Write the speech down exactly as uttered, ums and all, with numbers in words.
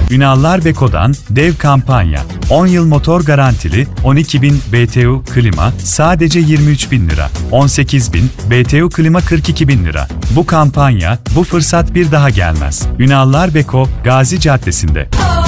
Ünallar Beko'dan dev kampanya. on yıl motor garantili on iki bin B T U klima sadece yirmi üç bin lira. on sekiz bin B T U klima kırk iki bin lira. Bu kampanya, bu fırsat bir daha gelmez. Ünallar Beko, Gazi Caddesi'nde.